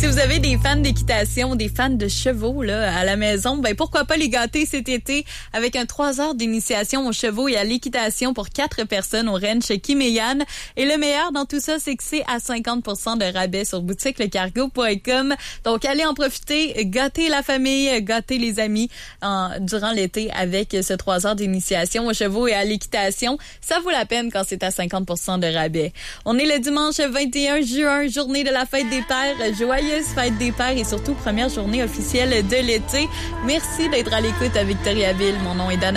Si vous avez des fans d'équitation, des fans de chevaux là à la maison, ben pourquoi pas les gâter cet été avec un 3 heures d'initiation aux chevaux et à l'équitation pour 4 personnes au ranch Kiméyan. Et le meilleur dans tout ça, c'est que c'est à 50% de rabais sur boutiquelecargo.com. Donc allez en profiter, gâter la famille, gâter les amis durant l'été avec ce 3 heures d'initiation aux chevaux et à l'équitation. Ça vaut la peine quand c'est à 50% de rabais. On est le dimanche 21 juin, journée de la fête des pères. Joyeuse fête des pères et surtout première journée officielle de l'été. Merci d'être à l'écoute à Victoriaville. Mon nom est Dana.